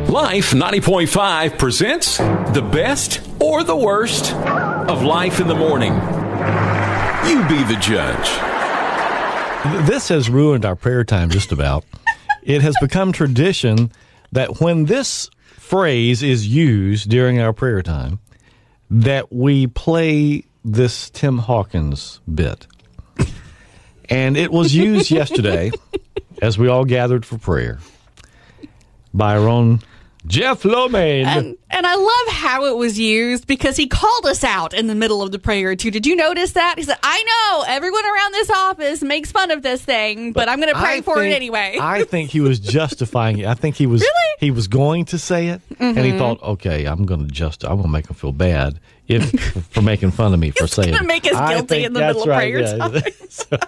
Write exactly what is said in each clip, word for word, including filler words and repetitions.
Life ninety point five presents the best or the worst of Life in the Morning. You be the judge. This has ruined our prayer time just about. It has become tradition that when this phrase is used during our prayer time, that we play this Tim Hawkins bit. And it was used yesterday as we all gathered for prayer by our own Jeff Lomain. And, and I love how it was used because he called us out in the middle of the prayer, too. Did you notice that? He said, I know everyone around this office makes fun of this thing, but, but I'm going to pray I for think, it anyway. I think he was justifying it. I think he was really? he was going to say it, mm-hmm. and he thought, okay, I'm going to just, I'm going to make him feel bad if for making fun of me for He's saying it. He's going to make us guilty in the middle of right, prayer yeah. time. so,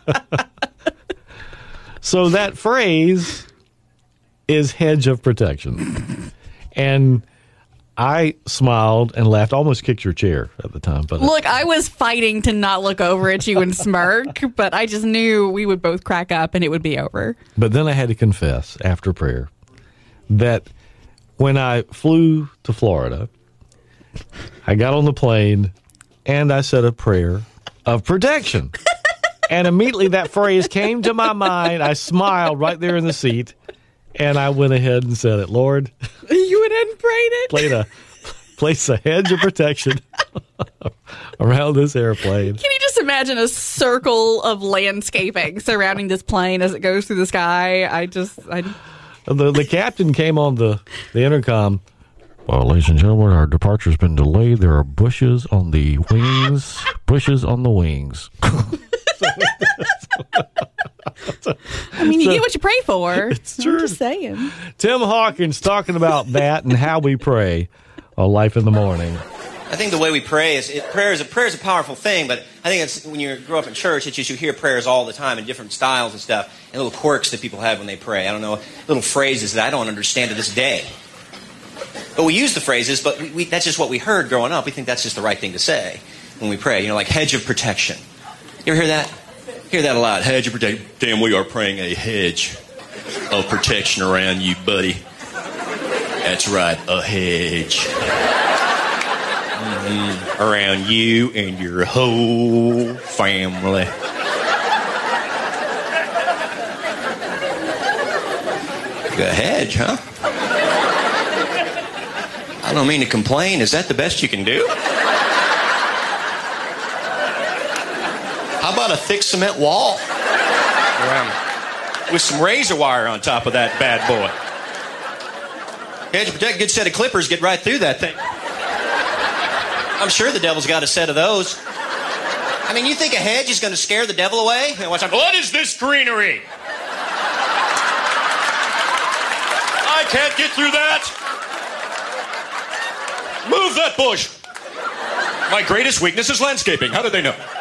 so that phrase is hedge of protection. And I smiled and laughed, almost kicked your chair at the time. But Look, I was fighting to not look over at you and smirk, but I just knew we would both crack up and it would be over. But then I had to confess after prayer that when I flew to Florida, I got on the plane and I said a prayer of protection. And immediately that phrase came to my mind. I smiled right there in the seat. And I went ahead and said it, Lord. You went ahead and prayed it? Played a, place a hedge of protection around this airplane. Can you just imagine a circle of landscaping surrounding this plane as it goes through the sky? I just... I... The, the captain came on the, the intercom. Well, ladies and gentlemen, our departure's been delayed. There are bushes on the wings. Bushes on the wings. I mean, you so, get what you pray for. It's true. I'm just saying. Tim Hawkins talking about that and how we pray on Life in the Morning. I think the way we pray is it, prayer is a prayer is a powerful thing, but I think it's when you grow up in church, it's just you hear prayers all the time in different styles and stuff, and little quirks that people have when they pray. I don't know, little phrases that I don't understand to this day. But we use the phrases, but we, we, that's just what we heard growing up. We think that's just the right thing to say when we pray. You know, like hedge of protection. You ever hear that? Hear that a lot. Hedge of protection. Damn, we are praying a hedge of protection around you, buddy. That's right, a hedge. Mm-hmm. Around you and your whole family. A hedge, huh? I don't mean to complain. Is that the best you can do? How about a thick cement wall? Around, with some razor wire on top of that bad boy. Hedge to protect, a good set of clippers get right through that thing. I'm sure the devil's got a set of those. I mean, you think a hedge is going to scare the devil away? Watch out. What is this greenery? I can't get through that. Move that bush. My greatest weakness is landscaping. How did they know?